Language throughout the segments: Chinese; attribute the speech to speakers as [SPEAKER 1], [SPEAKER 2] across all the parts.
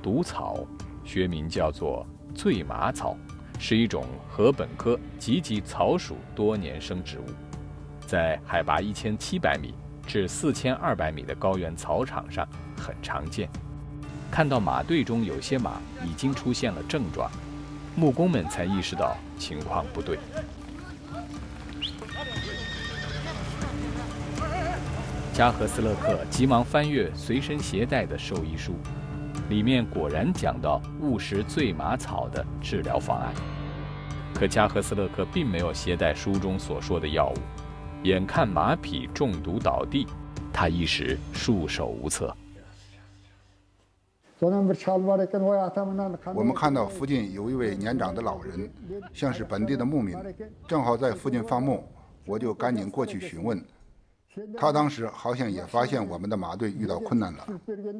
[SPEAKER 1] 毒草，学名叫做醉马草，是一种禾本科棘棘草属多年生植物，在海拔1700米至4200米的高原草场上很常见。看到马队中有些马已经出现了症状，木工们才意识到情况不对。加和斯勒克急忙翻阅随身携带的兽医书，里面果然讲到误食醉马草的治疗方案。可加和斯勒克并没有携带书中所说的药物，眼看马匹中毒倒地，他一时束手无策。
[SPEAKER 2] 我们看到附近有一位年长的老人，像是本地的牧民，正好在附近放牧，我就赶紧过去询问。他当时好像也发现我们的马队遇到困难了。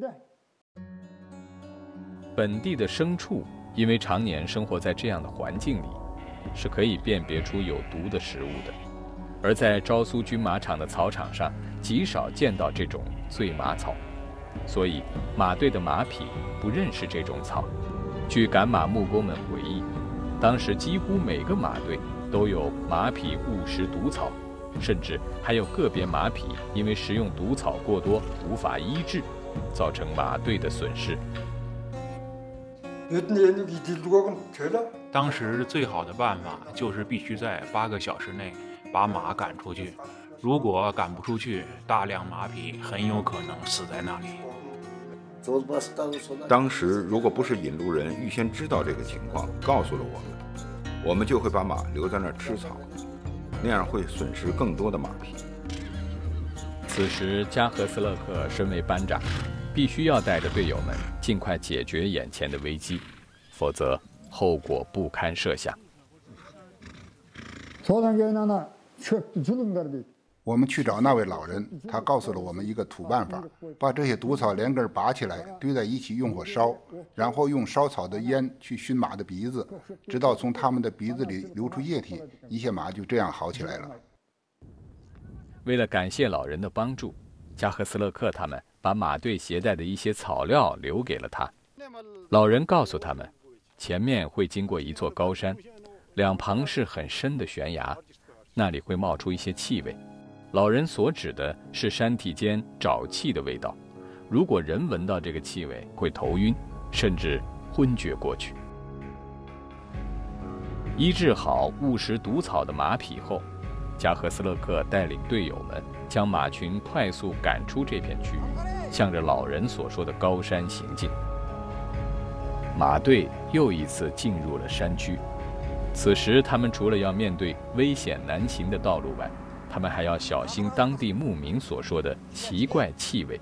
[SPEAKER 1] 本地的牲畜因为常年生活在这样的环境里，是可以辨别出有毒的食物的，而在昭苏军马场的草场上极少见到这种醉马草，所以马队的马匹不认识这种草。据赶马木工们回忆，当时几乎每个马队都有马匹误食毒草，甚至还有个别马匹因为食用毒草过多无法医治，造成马队的损失。
[SPEAKER 3] 当时最好的办法就是必须在8个小时内把马赶出去，如果赶不出去，大量马匹很有可能死在那里。
[SPEAKER 4] 当时如果不是引路人预先知道这个情况，告诉了我们就会把马留在那儿吃草，那样会损失更多的马匹。
[SPEAKER 1] 此时加和斯勒克身为班长，必须要带着队友们尽快解决眼前的危机，否则后果不堪设想。
[SPEAKER 2] 我们去找那位老人，他告诉了我们一个土办法，把这些毒草连根拔起来堆在一起用火烧，然后用烧草的烟去熏马的鼻子，直到从他们的鼻子里流出液体，一些马就这样好起来了。
[SPEAKER 1] 为了感谢老人的帮助，加和斯勒克他们把马队携带的一些草料留给了他。老人告诉他们，前面会经过一座高山，两旁是很深的悬崖，那里会冒出一些气味。老人所指的是山体间沼气的味道，如果人闻到这个气味，会头晕，甚至昏厥过去。医治好误食毒草的马匹后，加和斯勒克带领队友们将马群快速赶出这片区域，向着老人所说的高山行进。马队又一次进入了山区，此时他们除了要面对危险难行的道路外，他们还要小心当地牧民所说的奇怪气味。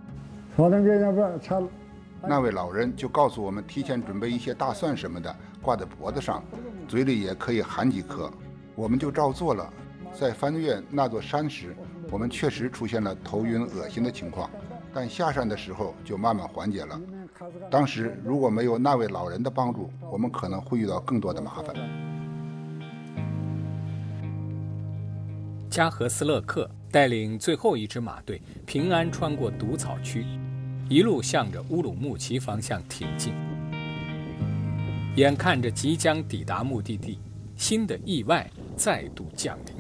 [SPEAKER 2] 那位老人就告诉我们，提前准备一些大蒜什么的挂在脖子上，嘴里也可以含几颗。我们就照做了。在翻越那座山时，我们确实出现了头晕恶心的情况，但下山的时候就慢慢缓解了。当时如果没有那位老人的帮助，我们可能会遇到更多的麻烦。
[SPEAKER 1] 加和斯勒克带领最后一支马队平安穿过毒草区，一路向着乌鲁木齐方向挺进。眼看着即将抵达目的地，新的意外再度降临。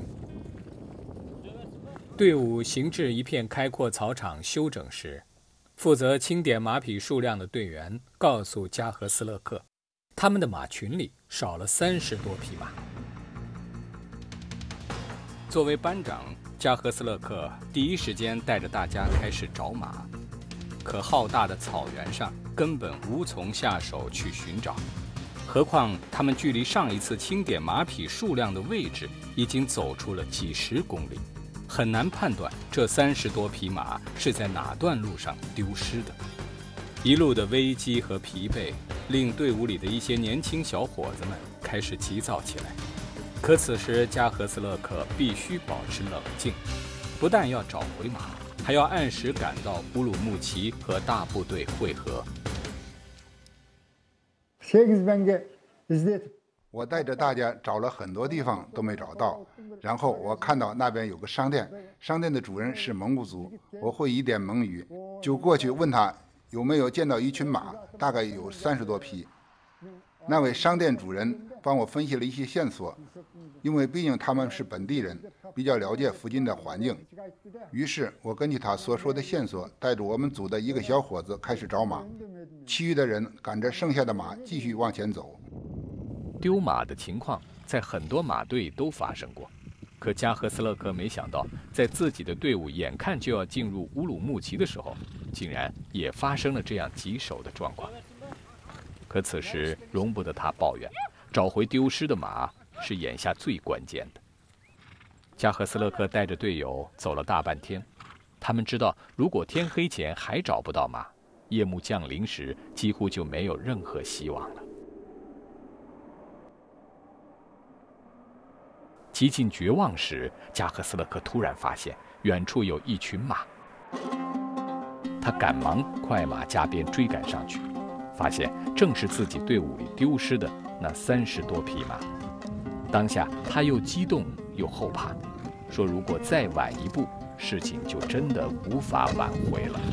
[SPEAKER 1] 队伍行至一片开阔草场休整时，负责清点马匹数量的队员告诉加和斯勒克，他们的马群里少了30多匹马。作为班长，加和斯勒克第一时间带着大家开始找马，可浩大的草原上根本无从下手去寻找，何况他们距离上一次清点马匹数量的位置已经走出了几十公里，很难判断这30多匹马是在哪段路上丢失的。一路的危机和疲惫令队伍里的一些年轻小伙子们开始急躁起来。可此时加和斯勒克必须保持冷静，不但要找回马，还要按时赶到乌鲁木齐和大部队会合。
[SPEAKER 2] 我带着大家找了很多地方都没找到，然后我看到那边有个商店，商店的主人是蒙古族，我会一点蒙语，就过去问他有没有见到一群马，大概有30多匹。那位商店主人帮我分析了一些线索，因为毕竟他们是本地人，比较了解附近的环境。于是我根据他所说的线索，带着我们组的一个小伙子开始找马，其余的人赶着剩下的马继续往前走。
[SPEAKER 1] 丢马的情况在很多马队都发生过，可加和斯勒克没想到，在自己的队伍眼看就要进入乌鲁木齐的时候，竟然也发生了这样棘手的状况。可此时容不得他抱怨，找回丢失的马是眼下最关键的。加和斯勒克带着队友走了大半天，他们知道，如果天黑前还找不到马，夜幕降临时几乎就没有任何希望了。极尽绝望时，加和斯勒克突然发现远处有一群马，他赶忙快马加鞭追赶上去，发现正是自己队伍里丢失的那30多匹马。当下他又激动又后怕，说如果再晚一步，事情就真的无法挽回了。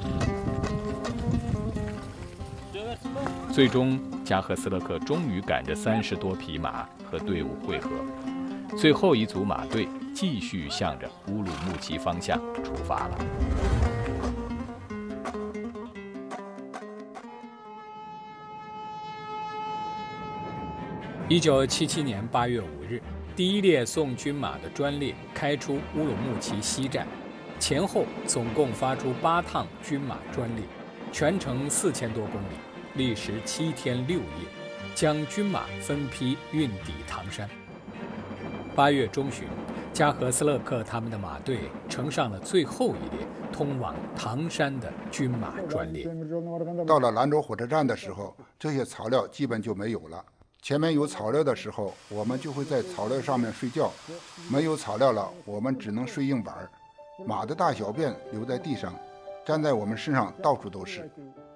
[SPEAKER 1] 最终，加和斯勒克终于赶着30多匹马和队伍会合，最后一组马队继续向着乌鲁木齐方向出发了。1977年8月5日，第一列送军马的专列开出乌鲁木齐西站，前后总共发出8趟军马专列，全程4000多公里，历时7天6夜，将军马分批运抵唐山。8月中旬，加和斯勒克他们的马队乘上了最后一列通往唐山的军马专列。
[SPEAKER 2] 到了兰州火车站的时候，这些草料基本就没有了。前面有草料的时候，我们就会在草料上面睡觉；没有草料了，我们只能睡硬板。马的大小便留在地上，粘在我们身上，到处都是。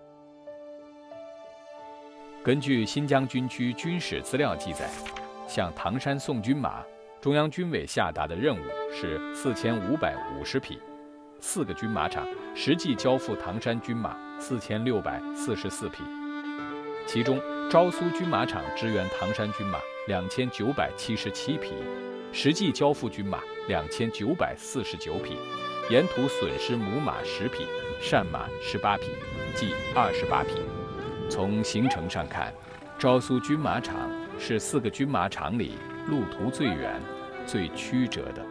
[SPEAKER 1] 根据新疆军区军史资料记载，向唐山送军马，中央军委下达的任务是4550匹，4个军马场实际交付唐山军马4644匹，其中昭苏军马场支援唐山军马2977匹，实际交付军马2949匹，沿途损失母马10匹，善马18匹，计28匹。从行程上看，昭苏军马场是4个军马场里路途最远、最曲折的。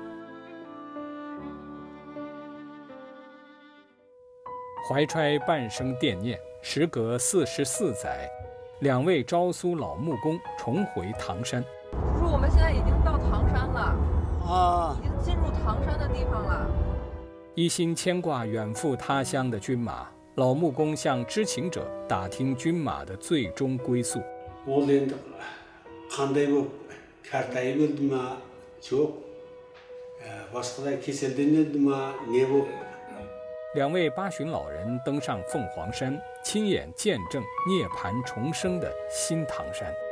[SPEAKER 1] 怀揣半生惦念，时隔44载，2位昭苏老木工重回唐山。
[SPEAKER 5] 叔，我们现在已经到唐山了，已经进入唐山的地方了。
[SPEAKER 1] 一心牵挂远赴他乡的军马，老木工向知情者打听军马的最终归宿。2位八旬老人登上凤凰山，亲眼见证涅槃重生的新唐山。